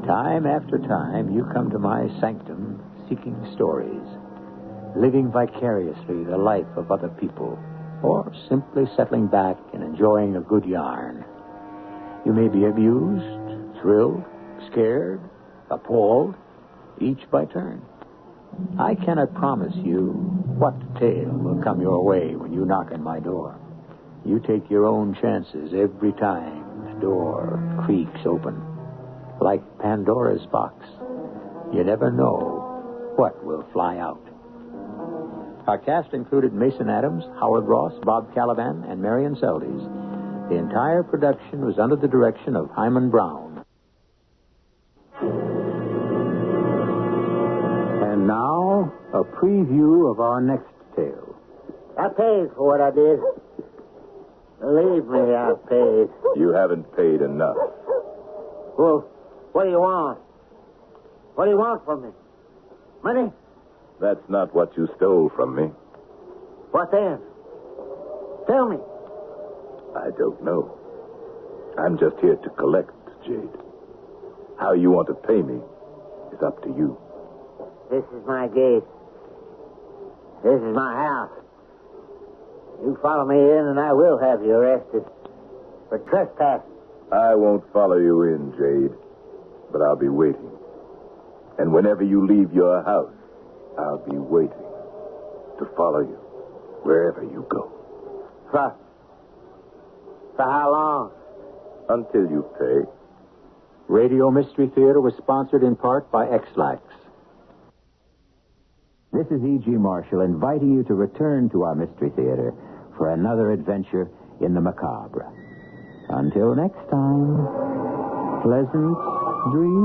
Time after time, you come to my sanctum seeking stories, living vicariously the life of other people, or simply settling back and enjoying a good yarn. You may be amused, thrilled, scared, appalled, each by turn. I cannot promise you what tale will come your way when you knock on my door. You take your own chances every time the door creaks open. Like Pandora's box, you never know what will fly out. Our cast included Mason Adams, Howard Ross, Bob Caliban, and Marion Seldes. The entire production was under the direction of Hyman Brown. And now, a preview of our next tale. I paid for what I did. Believe me, I paid. You haven't paid enough. Well, what do you want? What do you want from me? Money? That's not what you stole from me. What then? Tell me. I don't know. I'm just here to collect, Jade. How you want to pay me is up to you. This is my gate. This is my house. You follow me in and I will have you arrested for trespassing. I won't follow you in, Jade, but I'll be waiting. And whenever you leave your house, I'll be waiting to follow you wherever you go. For how long? Until you pay. Radio Mystery Theater was sponsored in part by X-Lax. This is E.G. Marshall inviting you to return to our Mystery Theater for another adventure in the macabre. Until next time, pleasant dreams.